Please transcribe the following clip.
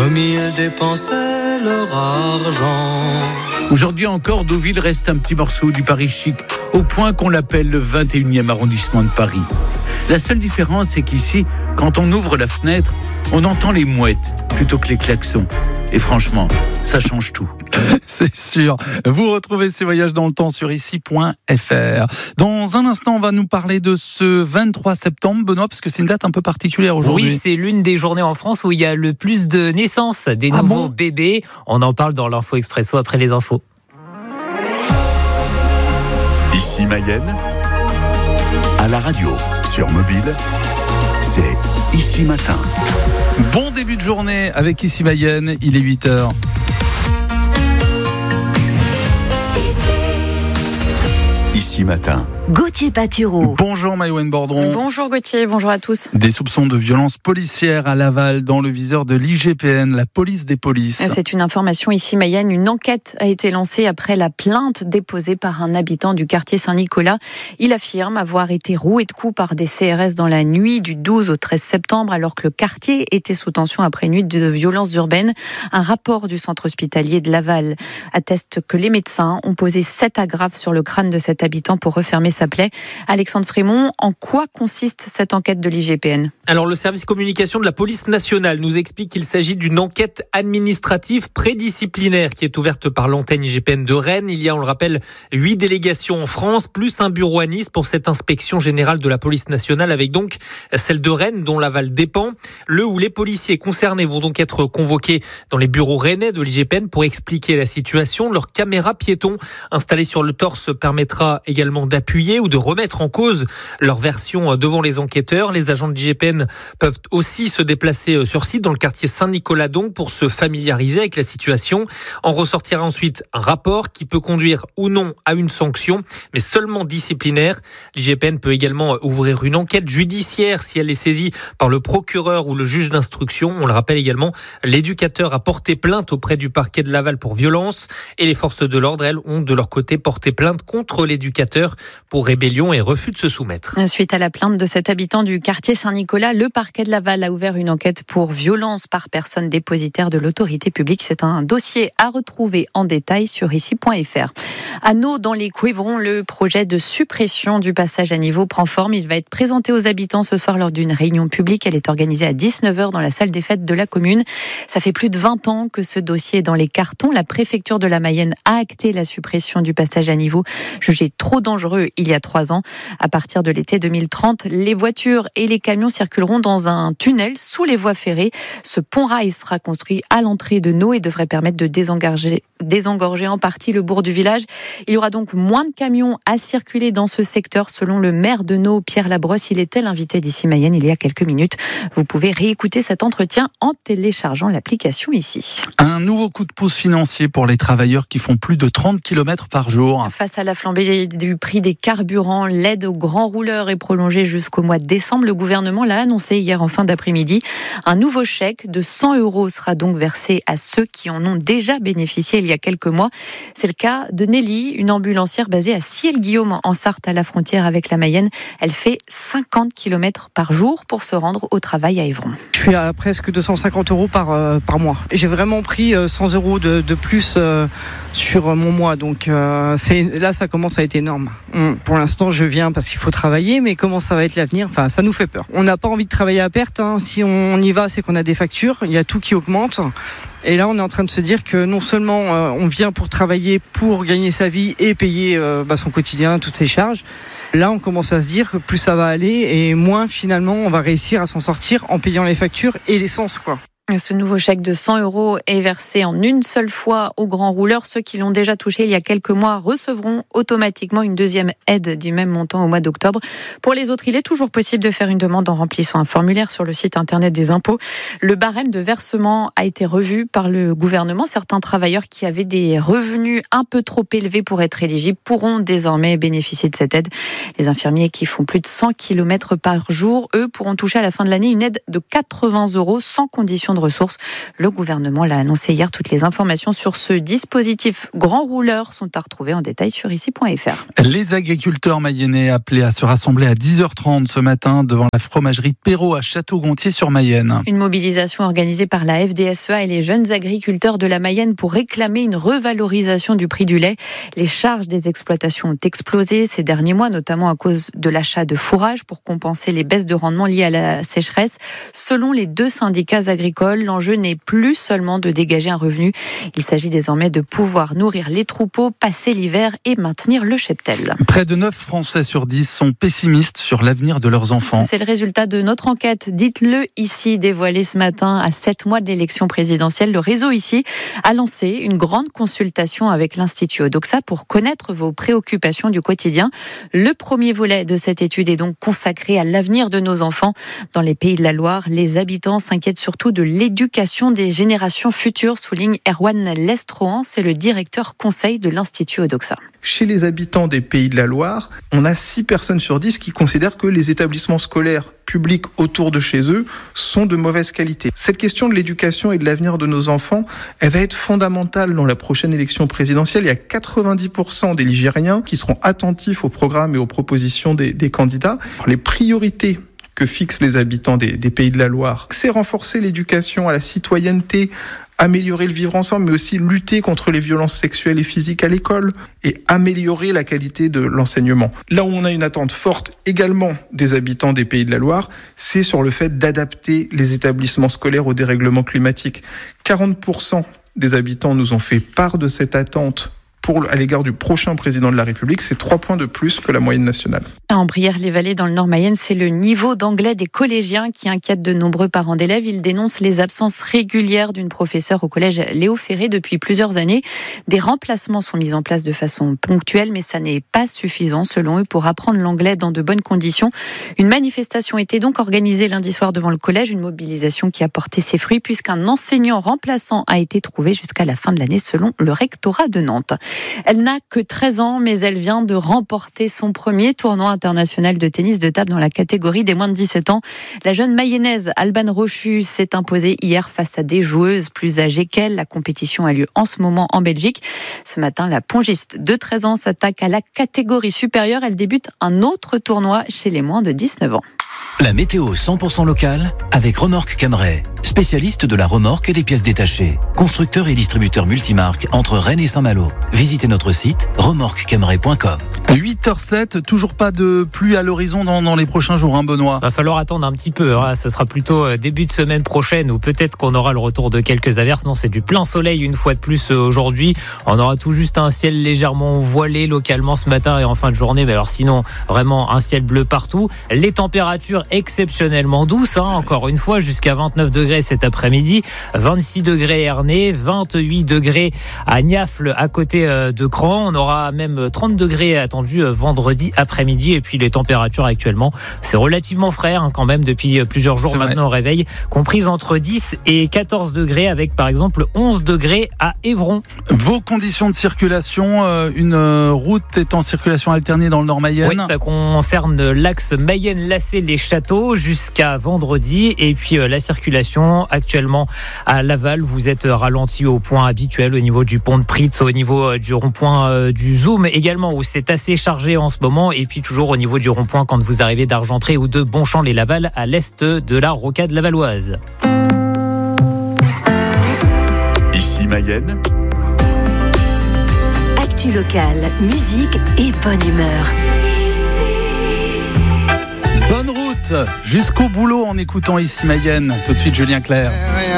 comme ils dépensaient leur argent. Aujourd'hui encore, Deauville reste un petit morceau du Paris chic, au point qu'on l'appelle le 21e arrondissement de Paris. La seule différence, c'est qu'ici, quand on ouvre la fenêtre, on entend les mouettes plutôt que les klaxons. Et franchement, ça change tout. C'est sûr. Vous retrouvez ces voyages dans le temps sur ici.fr. Dans un instant, on va nous parler de ce 23 septembre, Benoît, parce que c'est une date un peu particulière aujourd'hui. Oui, c'est l'une des journées en France où il y a le plus de naissances des nouveaux bébés. On en parle dans l'Info Expresso après les infos. Ici Mayenne, à la radio, sur mobile, c'est Ici Matin. Bon début de journée avec Ici Mayenne, il est 8h. Ici Matin. Gauthier Patureau. Bonjour Maïwen Bordron. Bonjour Gauthier, bonjour à tous. Des soupçons de violence policière à Laval dans le viseur de l'IGPN, la police des polices. C'est une information ici Mayenne. Une enquête a été lancée après la plainte déposée par un habitant du quartier Saint-Nicolas. Il affirme avoir été roué de coups par des CRS dans la nuit du 12 au 13 septembre alors que le quartier était sous tension après une nuit de violences urbaines. Un rapport du centre hospitalier de Laval atteste que les médecins ont posé 7 agrafes sur le crâne de cet habitant pour refermer sa plaie. Alexandre Frémont, en quoi consiste cette enquête de l'IGPN ? Alors, le service communication de la police nationale nous explique qu'il s'agit d'une enquête administrative prédisciplinaire qui est ouverte par l'antenne IGPN de Rennes. Il y a, on le rappelle, 8 délégations en France, plus un bureau à Nice pour cette inspection générale de la police nationale, avec donc celle de Rennes, dont Laval dépend. Le ou les policiers concernés vont donc être convoqués dans les bureaux rennais de l'IGPN pour expliquer la situation. Leur caméra piéton installée sur le torse permettra également d'appuyer ou de remettre en cause leur version devant les enquêteurs. Les agents de l'IGPN peuvent aussi se déplacer sur site dans le quartier Saint-Nicolas donc pour se familiariser avec la situation. En ressortira ensuite un rapport qui peut conduire ou non à une sanction, mais seulement disciplinaire. L'IGPN peut également ouvrir une enquête judiciaire si elle est saisie par le procureur ou le juge d'instruction. On le rappelle également, l'éducateur a porté plainte auprès du parquet de Laval pour violence et les forces de l'ordre, elles, ont de leur côté porté plainte contre l'éducateur pour rébellion et refus de se soumettre. Suite à la plainte de cet habitant du quartier Saint-Nicolas, le parquet de Laval a ouvert une enquête pour violence par personne dépositaire de l'autorité publique. C'est un dossier à retrouver en détail sur ici.fr. À Naux, dans les Couévrons, le projet de suppression du passage à niveau prend forme. Il va être présenté aux habitants ce soir lors d'une réunion publique. Elle est organisée à 19h dans la salle des fêtes de la commune. Ça fait plus de 20 ans que ce dossier est dans les cartons. La préfecture de la Mayenne a acté la suppression du passage à niveau, jugé trop dangereux il y a 3 ans. À partir de l'été 2030, les voitures et les camions circuleront dans un tunnel sous les voies ferrées. Ce pont-rail sera construit à l'entrée de Naux et devrait permettre de désengorger en partie le bourg du village. Il y aura donc moins de camions à circuler dans ce secteur, selon le maire de Naux, Pierre Labrosse. Il était l'invité d'Ici Mayenne il y a quelques minutes. Vous pouvez réécouter cet entretien en téléchargeant l'application ici. Un nouveau coup de pouce financier pour les travailleurs qui font plus de 30 km par jour. Face à la flambée du prix des carburants, l'aide aux grands rouleurs est prolongée jusqu'au mois de décembre. Le gouvernement l'a annoncé hier en fin d'après-midi. Un nouveau chèque de 100 € sera donc versé à ceux qui en ont déjà bénéficié il y a quelques mois. C'est le cas de Nelly, une ambulancière basée à Ciel-Guillaume en Sarthe, à la frontière avec la Mayenne. Elle fait 50 km par jour pour se rendre au travail à Évron. Je suis à presque 250 € par mois. J'ai vraiment pris 100 € de plus sur mon mois. Donc là, ça commence à être énorme. Pour l'instant, je viens parce qu'il faut travailler, mais comment ça va être l'avenir ? Enfin, ça nous fait peur. On n'a pas envie de travailler à perte. Si on y va, c'est qu'on a des factures. Il y a tout qui augmente. Et là, on est en train de se dire que non seulement on vient pour travailler, pour gagner sa vie et payer son quotidien, toutes ses charges. Là, on commence à se dire que plus ça va aller et moins finalement on va réussir à s'en sortir en payant les factures et l'essence, quoi. Ce nouveau chèque de 100 € est versé en une seule fois aux grands rouleurs. Ceux qui l'ont déjà touché il y a quelques mois recevront automatiquement une deuxième aide du même montant au mois d'octobre. Pour les autres, il est toujours possible de faire une demande en remplissant un formulaire sur le site internet des impôts. Le barème de versement a été revu par le gouvernement. Certains travailleurs qui avaient des revenus un peu trop élevés pour être éligibles pourront désormais bénéficier de cette aide. Les infirmiers qui font plus de 100 km par jour, eux, pourront toucher à la fin de l'année une aide de 80 € sans condition de ressources. Le gouvernement l'a annoncé hier. Toutes les informations sur ce dispositif grand rouleur sont à retrouver en détail sur ici.fr. Les agriculteurs mayennais appelés à se rassembler à 10h30 ce matin devant la fromagerie Perrault à Château-Gontier-sur-Mayenne. Une mobilisation organisée par la FDSEA et les jeunes agriculteurs de la Mayenne pour réclamer une revalorisation du prix du lait. Les charges des exploitations ont explosé ces derniers mois, notamment à cause de l'achat de fourrage pour compenser les baisses de rendement liées à la sécheresse. Selon les deux syndicats agricoles, l'enjeu n'est plus seulement de dégager un revenu. Il s'agit désormais de pouvoir nourrir les troupeaux, passer l'hiver et maintenir le cheptel. Près de 9 Français sur 10 sont pessimistes sur l'avenir de leurs enfants. C'est le résultat de notre enquête. Dites-le ici, dévoilée ce matin à 7 mois de l'élection présidentielle. Le réseau ici a lancé une grande consultation avec l'Institut Odoxa pour connaître vos préoccupations du quotidien. Le premier volet de cette étude est donc consacré à l'avenir de nos enfants. Dans les Pays de la Loire, les habitants s'inquiètent surtout de l'éducation des générations futures, souligne Erwan Lestrohan, c'est le directeur conseil de l'Institut Odoxa. Chez les habitants des Pays de la Loire, on a 6 personnes sur 10 qui considèrent que les établissements scolaires publics autour de chez eux sont de mauvaise qualité. Cette question de l'éducation et de l'avenir de nos enfants, elle va être fondamentale dans la prochaine élection présidentielle. Il y a 90% des Ligériens qui seront attentifs au programme et aux propositions des candidats. Les priorités que fixent les habitants des Pays de la Loire, c'est renforcer l'éducation à la citoyenneté, améliorer le vivre ensemble, mais aussi lutter contre les violences sexuelles et physiques à l'école et améliorer la qualité de l'enseignement. Là où on a une attente forte également des habitants des Pays de la Loire, c'est sur le fait d'adapter les établissements scolaires au dérèglement climatique. 40% des habitants nous ont fait part de cette attente à l'égard du prochain président de la République, c'est 3 points de plus que la moyenne nationale. En Brière-les-Vallées, dans le Nord-Mayenne, c'est le niveau d'anglais des collégiens qui inquiète de nombreux parents d'élèves. Ils dénoncent les absences régulières d'une professeure au collège Léo Ferré depuis plusieurs années. Des remplacements sont mis en place de façon ponctuelle, mais ça n'est pas suffisant, selon eux, pour apprendre l'anglais dans de bonnes conditions. Une manifestation était donc organisée lundi soir devant le collège, une mobilisation qui a porté ses fruits puisqu'un enseignant remplaçant a été trouvé jusqu'à la fin de l'année, selon le rectorat de Nantes. Elle n'a que 13 ans, mais elle vient de remporter son premier tournoi international de tennis de table dans la catégorie des moins de 17 ans. La jeune mayonnaise Alban Rochu s'est imposée hier face à des joueuses plus âgées qu'elle. La compétition a lieu en ce moment en Belgique. Ce matin, la pongiste de 13 ans s'attaque à la catégorie supérieure. Elle débute un autre tournoi chez les moins de 19 ans. La météo 100% locale avec Remorque Camray, spécialiste de la remorque et des pièces détachées. Constructeur et distributeur multimarque entre Rennes et Saint-Malo. Visitez notre site remorquecamray.com. 8h07, toujours pas de pluie à l'horizon dans les prochains jours, Benoît. Va falloir attendre un petit peu, ce sera plutôt début de semaine prochaine ou peut-être qu'on aura le retour de quelques averses. Non, c'est du plein soleil une fois de plus aujourd'hui. On aura tout juste un ciel légèrement voilé localement ce matin et en fin de journée, mais alors sinon vraiment un ciel bleu partout. Les températures exceptionnellement douces, encore une fois, jusqu'à 29 degrés cet après-midi, 26 degrés Ernée, 28 degrés à Niafle à côté de Cran. On aura même 30 degrés attendus vendredi après-midi et puis les températures actuellement, c'est relativement frais quand même depuis plusieurs jours maintenant au réveil, comprises entre 10 et 14 degrés avec par exemple 11 degrés à Évron. Vos conditions de circulation, une route est en circulation alternée dans le Nord-Mayenne. Oui, ça concerne l'axe Mayenne-Lacé-les-Châteaux jusqu'à vendredi et puis la circulation actuellement à Laval, vous êtes ralenti au point habituel au niveau du pont de Pritz, au niveau du rond-point du Zoom également où c'est assez chargé en ce moment et puis toujours au niveau du rond-point quand vous arrivez d'Argentré ou de Bonchamp-les-Laval à l'est de la rocade lavalloise. Ici Mayenne. Actu locale, musique et bonne humeur. Bonne route jusqu'au boulot en écoutant Ici Mayenne. Tout de suite Julien Clerc.